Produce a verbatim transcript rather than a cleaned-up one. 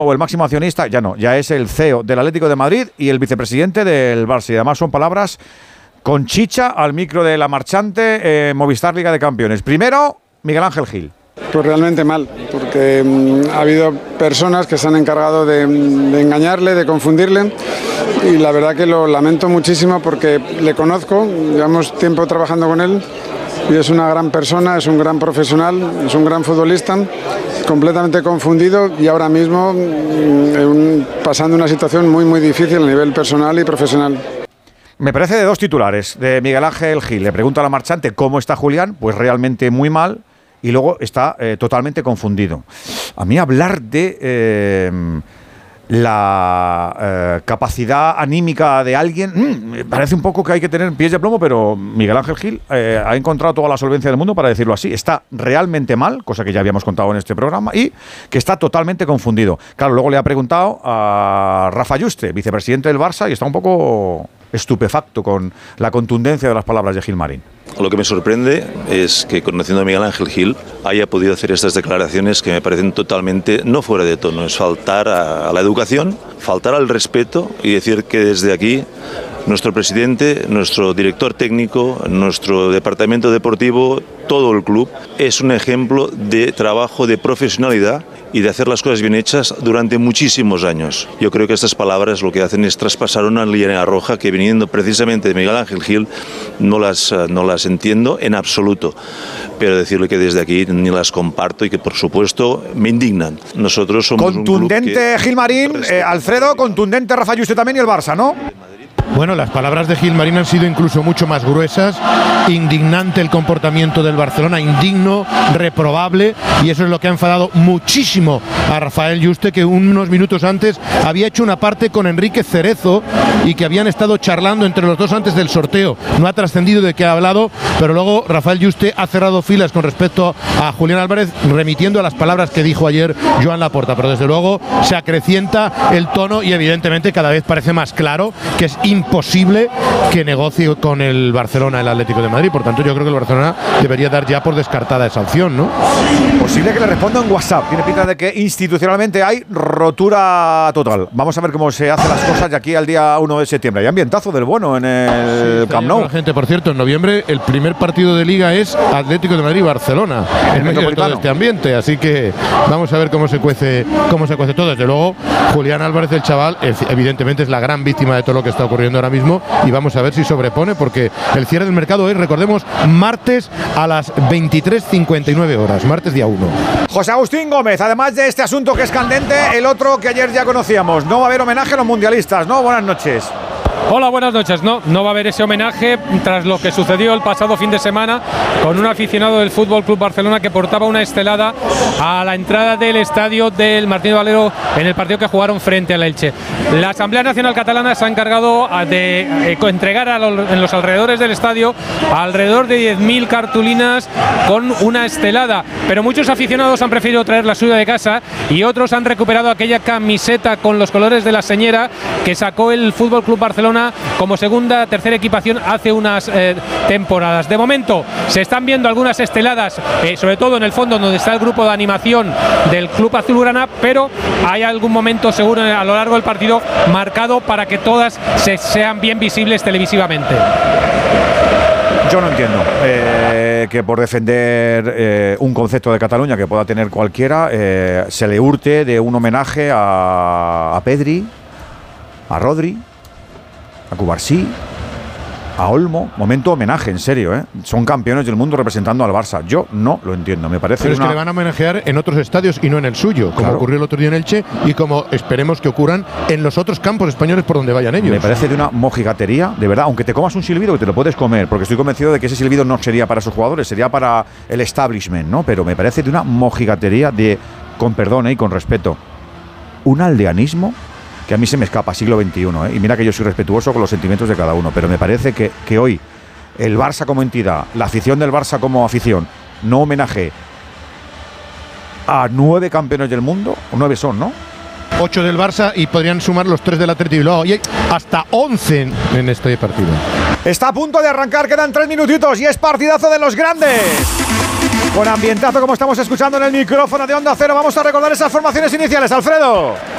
o el máximo accionista, ya no, ya es el C E O del Atlético de Madrid y el vicepresidente del Barça. Y además son palabras con chicha al micro de La Marchante, eh, Movistar Liga de Campeones. Primero, Miguel Ángel Gil. Pues realmente mal, porque mmm, ha habido personas que se han encargado de, de engañarle, de confundirle, y la verdad que lo lamento muchísimo porque le conozco, llevamos tiempo trabajando con él y es una gran persona, es un gran profesional, es un gran futbolista, completamente confundido y ahora mismo mmm, pasando una situación muy muy difícil a nivel personal y profesional. Me parece de dos titulares, de Miguel Ángel Gil. Le pregunto a La Marchante cómo está Julián, pues realmente muy mal. Y luego está eh, totalmente confundido. A mí hablar de eh, la eh, capacidad anímica de alguien, mmm, me parece un poco que hay que tener pies de plomo, pero Miguel Ángel Gil eh, ha encontrado toda la solvencia del mundo para decirlo así. Está realmente mal, cosa que ya habíamos contado en este programa, y que está totalmente confundido. Claro, luego le ha preguntado a Rafa Yuste, vicepresidente del Barça, y está un poco estupefacto con la contundencia de las palabras de Gilmarín. Lo que me sorprende es que, conociendo a Miguel Ángel Gil, haya podido hacer estas declaraciones que me parecen totalmente no fuera de tono. Es faltar a, a la educación, faltar al respeto y decir que desde aquí nuestro presidente, nuestro director técnico, nuestro departamento deportivo, todo el club, es un ejemplo de trabajo, de profesionalidad y de hacer las cosas bien hechas durante muchísimos años. Yo creo que estas palabras lo que hacen es traspasar una línea roja que, viniendo precisamente de Miguel Ángel Gil, no las, no las entiendo en absoluto. Pero decirle que desde aquí ni las comparto y que, por supuesto, me indignan. Nosotros somos contundente un club que Gilmarín, eh, Alfredo, contundente Rafa Yuste también y el Barça, ¿no? Bueno, las palabras de Gilmarín han sido incluso mucho más gruesas. Indignante el comportamiento del Barcelona, indigno, reprobable, y eso es lo que ha enfadado muchísimo a Rafael Yuste, que unos minutos antes había hecho una parte con Enrique Cerezo y que habían estado charlando entre los dos antes del sorteo. No ha trascendido de qué ha hablado, pero luego Rafael Yuste ha cerrado filas con respecto a Julián Álvarez, remitiendo a las palabras que dijo ayer Joan Laporta, pero desde luego se acrecienta el tono y evidentemente cada vez parece más claro que es imposible que negocie con el Barcelona el Atlético de Madrid. Por tanto, yo creo que el Barcelona debería dar ya por descartada esa opción, ¿no? Posible que le responda en WhatsApp. Tiene pinta de que institucionalmente hay rotura total. Vamos a ver cómo se hacen las cosas de aquí al día uno de septiembre. Hay ambientazo del bueno en el sí, Camp Nou. La gente, por cierto, en noviembre el primer partido de Liga es Atlético de Madrid-Barcelona, en medio de todo este ambiente. Así que vamos a ver cómo se cuece, cómo se cuece todo. Desde luego, Julián Álvarez, el chaval, evidentemente es la gran víctima de todo lo que está ocurriendo ahora mismo, y vamos a ver si sobrepone, porque el cierre del mercado es, recordemos, martes a las veintitrés cincuenta y nueve horas, martes día uno. José Agustín Gómez, además de este asunto que es candente, el otro que ayer ya conocíamos, no va a haber homenaje a los mundialistas, ¿no? Buenas noches. Hola, buenas noches. No, no va a haber ese homenaje tras lo que sucedió el pasado fin de semana con un aficionado del Fútbol Club Barcelona que portaba una estelada a la entrada del estadio del Martínez Valero en el partido que jugaron frente al Elche. La Asamblea Nacional Catalana se ha encargado de eh, entregar a los, en los alrededores del estadio alrededor de diez mil cartulinas con una estelada, pero muchos aficionados han preferido traer la suya de casa y otros han recuperado aquella camiseta con los colores de la señera que sacó el Fútbol Club Barcelona como segunda, tercera equipación hace unas eh, temporadas. De momento se están viendo algunas esteladas, eh, sobre todo en el fondo donde está el grupo de animación del Club Azulgrana, pero hay algún momento seguro a lo largo del partido marcado para que todas se, sean bien visibles televisivamente. Yo no entiendo eh, que por defender eh, un concepto de Cataluña que pueda tener cualquiera eh, se le hurte de un homenaje a, a Pedri, a Rodri, a Cubarsí, a Olmo. Momento homenaje, en serio, ¿eh? Son campeones del mundo representando al Barça. Yo no lo entiendo, me parece. Pero una... es que le van a homenajear en otros estadios y no en el suyo, como claro. ocurrió el otro día en Elche y como esperemos que ocurran en los otros campos españoles por donde vayan ellos. Me parece de una mojigatería, de verdad, aunque te comas un silbido que te lo puedes comer, porque estoy convencido de que ese silbido no sería para esos jugadores, sería para el establishment, ¿no? Pero me parece de una mojigatería de, con perdón ¿eh? y con respeto, un aldeanismo que a mí se me escapa, siglo veintiuno, ¿eh? Y mira que yo soy respetuoso con los sentimientos de cada uno, pero me parece que, que hoy el Barça como entidad, la afición del Barça como afición, no homenaje a nueve campeones del mundo, o nueve son, ¿no? Ocho del Barça y podrían sumar los tres del Atleti Bilbao, y hay hasta once en este partido. Está a punto de arrancar, quedan tres minutitos y es partidazo de los grandes. Con ambientazo como estamos escuchando en el micrófono de Onda Cero, vamos a recordar esas formaciones iniciales, Alfredo.